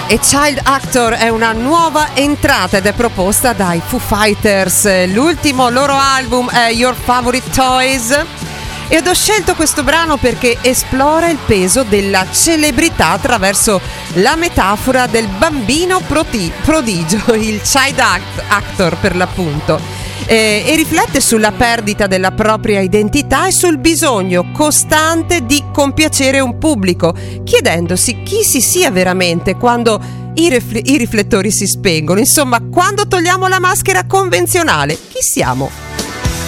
E Child Actor è una nuova entrata ed è proposta dai Foo Fighters. L'ultimo loro album è Your Favorite Toys. Ed ho scelto questo brano perché esplora il peso della celebrità attraverso la metafora del bambino prodigio, il child actor per l'appunto, e riflette sulla perdita della propria identità e sul bisogno costante di compiacere un pubblico, chiedendosi chi si sia veramente quando i riflettori si spengono, insomma quando togliamo la maschera convenzionale, chi siamo?